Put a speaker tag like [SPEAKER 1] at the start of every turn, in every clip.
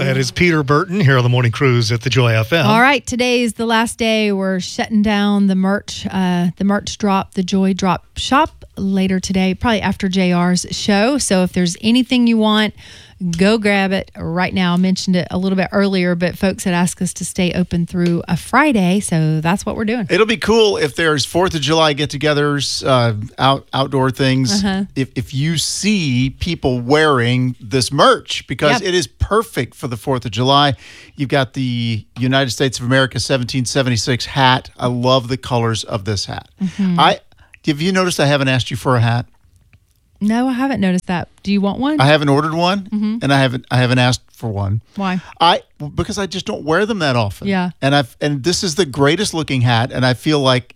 [SPEAKER 1] That is Peter Burton here on the Morning Cruise at the Joy FM.
[SPEAKER 2] All right, today is the last day. We're shutting down the merch drop, the Joy Drop shop later today, probably after JR's show. So if there's anything you want, go grab it right now. I mentioned it a little bit earlier, but folks had asked us to stay open through a Friday, so that's what we're doing.
[SPEAKER 3] It'll be cool if there's 4th of July get-togethers, outdoor things. If you see people wearing this merch, because it is perfect for the 4th of July. You've got the United States of America 1776 hat. I love the colors of this hat. Have you noticed I haven't asked you for a hat?
[SPEAKER 2] No, I haven't noticed that. Do you want one?
[SPEAKER 3] I haven't ordered one, and I haven't asked for one.
[SPEAKER 2] Why?
[SPEAKER 3] Because I just don't wear them that often.
[SPEAKER 2] Yeah.
[SPEAKER 3] And this is the greatest looking hat, and I feel like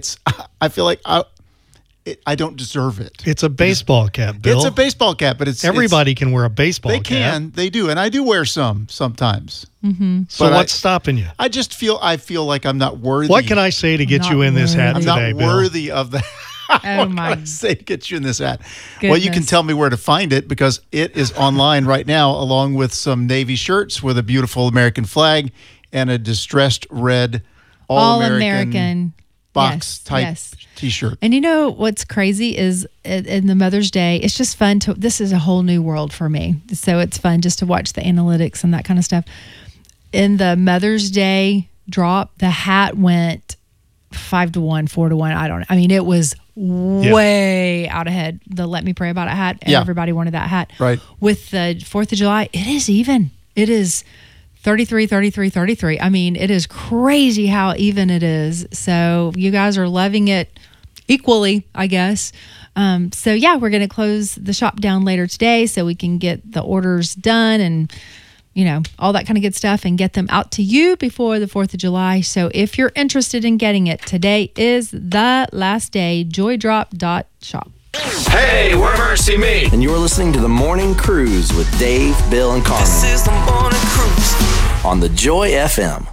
[SPEAKER 3] I don't deserve it.
[SPEAKER 1] It's a baseball cap, Bill.
[SPEAKER 3] It's a baseball cap, but
[SPEAKER 1] everybody can wear a baseball cap.
[SPEAKER 3] They can, they do, and I do wear some sometimes.
[SPEAKER 1] So what's stopping you?
[SPEAKER 3] I feel like I'm not worthy.
[SPEAKER 1] What can I say to get you in this hat today,
[SPEAKER 3] I'm not
[SPEAKER 1] Bill?
[SPEAKER 3] worthy of the.
[SPEAKER 2] Oh my!
[SPEAKER 3] I say to get you in this hat.
[SPEAKER 2] Goodness.
[SPEAKER 3] Well, you can tell me where to find it because it is online right now, along with some Navy shirts with a beautiful American flag and a distressed red all-American box type T-shirt.
[SPEAKER 2] And you know what's crazy is in the Mother's Day, it's just fun to. This is a whole new world for me, so it's fun just to watch the analytics and that kind of stuff. In the Mother's Day drop, the hat went 5-1, 4-1. I mean, it was way out ahead. The Let Me Pray About It hat, and everybody wanted that hat.
[SPEAKER 3] Right.
[SPEAKER 2] With the 4th of July, it is even. It is 33, 33, 33. I mean, it is crazy how even it is. So you guys are loving it equally, I guess. So yeah, we're going to close the shop down later today so we can get the orders done and all that kind of good stuff and get them out to you before the 4th of July. So if you're interested in getting it, today is the last day, joydrop.shop.
[SPEAKER 4] Hey, we're Mercy Me.
[SPEAKER 5] And you're listening to The Morning Cruise with Dave, Bill, and Carmen.
[SPEAKER 4] This is The Morning Cruise
[SPEAKER 5] on the Joy FM.